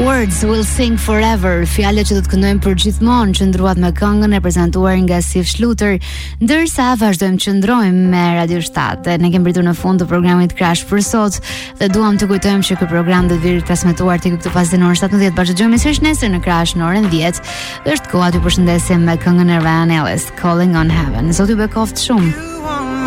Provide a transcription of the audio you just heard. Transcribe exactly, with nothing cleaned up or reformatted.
Words will sing forever. Fjalët që do të këndojmë për gjithmonë qëndruat me këngën e prezantuar nga Sif Shluter, ndërsa vazhdojmë qëndrojmë me Radio shtat. Ne kemi pritur në fund të programit Crash për sot dhe duam të kujtojmë që ky program do të vijë transmetuar tek këtu pas ditës shtatëmbëdhjetë. Bashkëdëgjojmë sërish nesër në Crash në orën dhjetë. Është koha t'ju përshëndesim me këngën e Ryan Ellis, Calling on Heaven. Zoti ju bekoft shumë.